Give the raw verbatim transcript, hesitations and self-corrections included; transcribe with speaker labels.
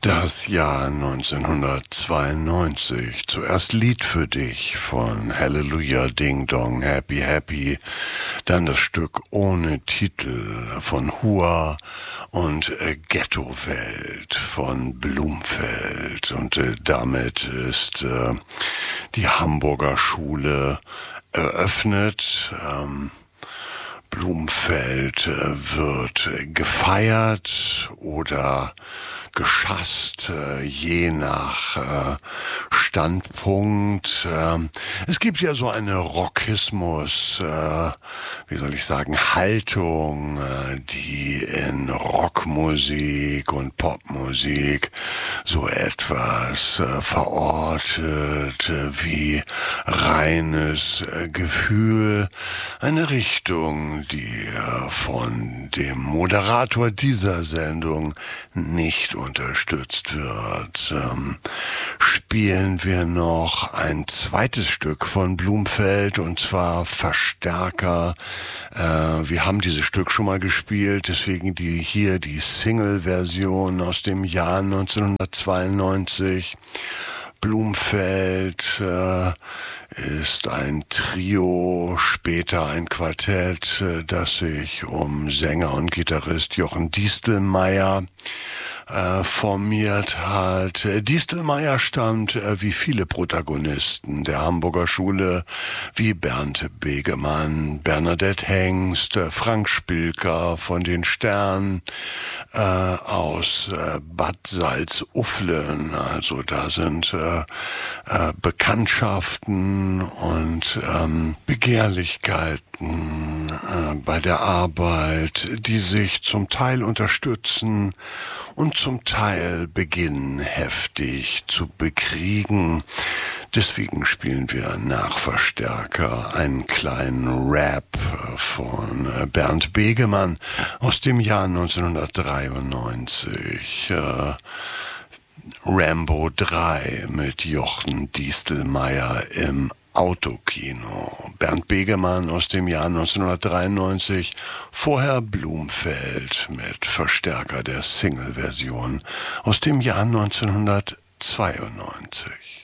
Speaker 1: Das Jahr neunzehnhundertzweiundneunzig. Zuerst Lied für dich von Hallelujah Ding Dong Happy Happy. Dann das Stück ohne Titel von Hua und äh, Ghetto-Welt von Blumfeld. Und äh, damit ist äh, die Hamburger Schule eröffnet. Ähm, Blumfeld äh, wird gefeiert oder geschasst, äh, je nach äh, Standpunkt. Ähm, es gibt ja so eine Rockismus, äh, wie soll ich sagen, Haltung, äh, die in Rockmusik und Popmusik so etwas äh, verortet äh, wie reines äh, Gefühl. Eine Richtung, die äh, von dem Moderator dieser Sendung nicht unterstützt wird. Ähm, spielen wir noch ein zweites Stück von Blumfeld, und zwar Verstärker. Äh, wir haben dieses Stück schon mal gespielt, deswegen die hier die Single-Version aus dem Jahr neunzehnhundertzweiundneunzig. Blumfeld äh, ist ein Trio, später ein Quartett, äh, das sich um Sänger und Gitarrist Jochen Diestelmeier Äh, formiert hat. Diestelmeier stammt, äh, wie viele Protagonisten der Hamburger Schule, wie Bernd Begemann, Bernadette Hengst, äh, Frank Spilker von den Sternen, äh, aus äh, Bad Salzuflen. Also da sind äh, äh, Bekanntschaften und ähm, Begehrlichkeiten äh, bei der Arbeit, die sich zum Teil unterstützen und zum Teil beginnen heftig zu bekriegen. Deswegen spielen wir nach Verstärker einen kleinen Rap von Bernd Begemann aus dem Jahr neunzehnhundertdreiundneunzig. Äh, Rambo drei mit Jochen Diestelmeier im Autokino. Bernd Begemann aus dem Jahr neunzehnhundertdreiundneunzig, vorher Blumfeld mit Verstärker der Single-Version aus dem Jahr neunzehnhundertzweiundneunzig.